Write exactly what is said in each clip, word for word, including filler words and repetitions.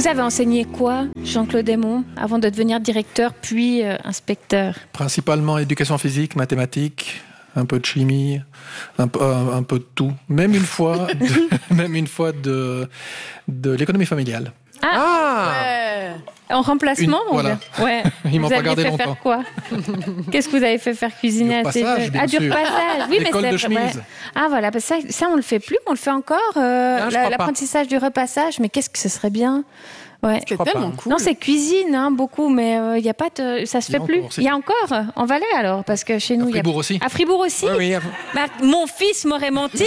Vous avez enseigné quoi, Jean-Claude Aymon, avant de devenir directeur puis euh, inspecteur? Principalement éducation physique, mathématiques, un peu de chimie, un peu, un, un peu de tout. Même une fois, de, même une fois de, de l'économie familiale. Ah, Ah ouais. En remplacement Une- voilà. Ouais. Ils m'ont Vous pas aviez gardé fait longtemps. faire quoi? Qu'est-ce que vous avez fait faire cuisiner Du à ces repassage, jeunes? bien Ah, du sûr. repassage. Oui, L'école mais de c'est chemise. ouais. Ah voilà, parce que ça, ça on le fait plus, on le fait encore. euh, Non, je la- crois pas. l'apprentissage du repassage, mais qu'est-ce que ce serait bien? Ouais. C'est crois tellement pas. cool. Non, c'est cuisine, hein, beaucoup, mais il y a pas de, ça se Il y fait a plus. encore, c'est- Il y a encore euh, en Valais alors, parce que chez nous, il y a. Fribourg aussi. À Fribourg aussi. Oui, oui. Bah, mon fils m'aurait menti.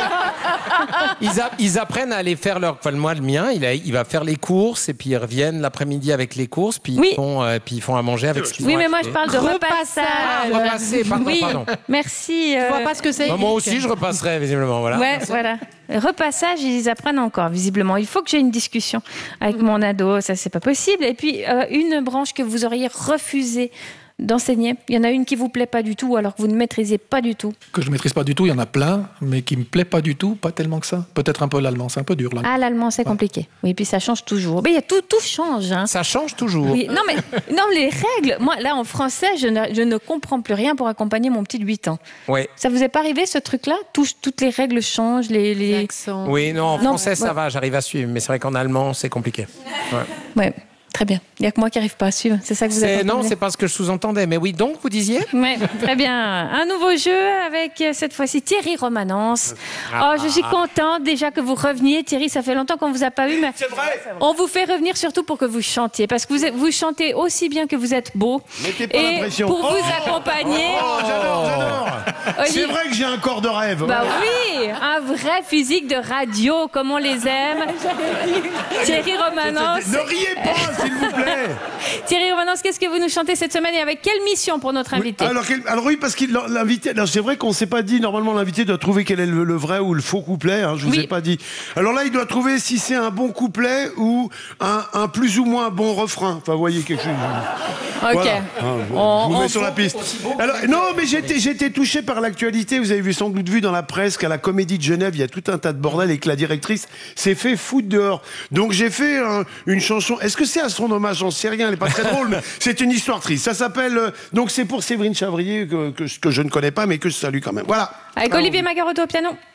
Ils, a- ils apprennent à aller faire leur... Enfin, moi, le mien, il, a- il va faire les courses et puis ils reviennent l'après-midi avec les courses, puis, Oui. ils, font, euh, puis ils font à manger avec ce qu'ils Oui, ont mais moi acheté. je parle de repassage. Ah, repasser, pardon, oui, pardon. merci. Je euh, vois pas ce que c'est. Bah, moi Eric. aussi, je repasserai, visiblement. Voilà. Ouais, voilà. Repassage, ils apprennent encore, visiblement. Il faut que j'ai une discussion avec mon ado, ça c'est pas possible. Et puis, euh, une branche que vous auriez refusé d'enseigner. Il y en a une qui vous plaît pas du tout, alors que vous ne maîtrisez pas du tout. Que je maîtrise pas du tout, il y en a plein, mais qui me plaît pas du tout, pas tellement que ça. Peut-être un peu l'allemand, c'est un peu dur là. Ah, l'allemand, c'est compliqué. Oui, puis ça change toujours. Mais il y a tout, tout change. Hein. Ça change toujours. Oui, non, mais non, les règles. Moi, là, en français, je ne, je ne comprends plus rien pour accompagner mon petit de huit ans. Oui. Ça vous est pas arrivé, ce truc-là? Tout- Toutes les règles changent, les... les... L'accent. Oui, non, en Non, français, ça ouais. va, j'arrive à suivre, mais c'est vrai qu'en allemand, c'est compliqué. Ouais. Ouais, très bien. Il n'y a que moi qui n'arrive pas à suivre. C'est ça que vous avez C'est- Non, entendu. c'est pas ce que je sous-entendais. Mais oui, donc, vous disiez Ouais, très bien. Un nouveau jeu avec euh, cette fois-ci Thierry Romanence. Ah. Oh, je suis contente déjà que vous reveniez. Thierry, ça fait longtemps qu'on vous a pas eu, mais on vous fait revenir surtout pour que vous chantiez, parce que vous, êtes- vous chantez aussi bien que vous êtes beau. Mettez pas la Et pression. pour Oh vous accompagner, Oh, j'adore, j'adore. Olivier- C'est vrai que j'ai un corps de rêve. bah oui, un vrai physique de radio, comme on les aime. Thierry Romanence. Ne riez pas, s'il vous plaît. Thierry Romanence, qu'est-ce que vous nous chantez cette semaine et avec quelle mission pour notre invité? Alors, quel- alors oui, parce qu'il l'invité. Alors c'est vrai qu'on ne s'est pas dit. Normalement, l'invité doit trouver quel est le, le vrai ou le faux couplet. Hein, je vous Oui. ai pas dit. Alors là, il doit trouver si c'est un bon couplet ou un, un plus ou moins bon refrain. Enfin, vous voyez quelque chose. Ok. Voilà. Ah, je On- vous mets on- sur la piste. Alors, non, mais j'étais, j'étais touché par l'actualité. Vous avez vu sans doute vu dans la presse qu'à la Comédie de Genève, il y a tout un tas de bordel et que la directrice s'est fait foutre dehors. Donc j'ai fait un- une chanson. Est-ce que c'est à son hommage? J'en sais rien. Elle est pas très drôle, mais c'est une histoire triste. Ça s'appelle. euh, donc c'est pour Séverine Chavrier que, que, que je ne connais pas, mais que je salue quand même. Voilà. Avec Olivier Magaroto au piano.